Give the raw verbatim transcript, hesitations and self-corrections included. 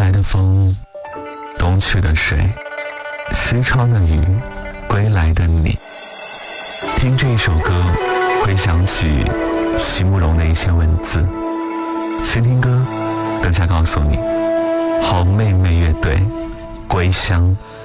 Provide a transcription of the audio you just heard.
来的风，东去的水，西窗的雨，归来的你。听这一首歌，会想起席慕容的一些文字。先听歌，等下告诉你。好妹妹乐队，归乡。